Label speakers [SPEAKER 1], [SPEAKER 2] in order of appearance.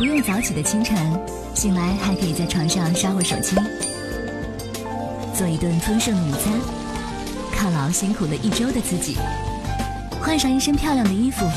[SPEAKER 1] 不用早起的清晨，醒来还可以在床上刷会手机，做一顿丰盛的午餐，犒劳辛苦了一周的自己，换上一身漂亮的衣服，